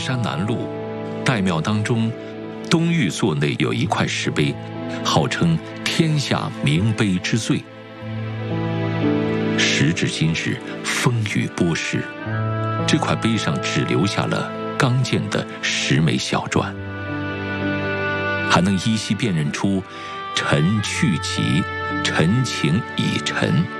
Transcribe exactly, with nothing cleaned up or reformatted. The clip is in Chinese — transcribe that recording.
山南麓岱庙当中，东御座内有一块石碑，号称天下名碑之最。时至今日，风雨波逝，这块碑上只留下了刚健的十枚小篆，还能依稀辨认出“陈去疾，陈情已陈”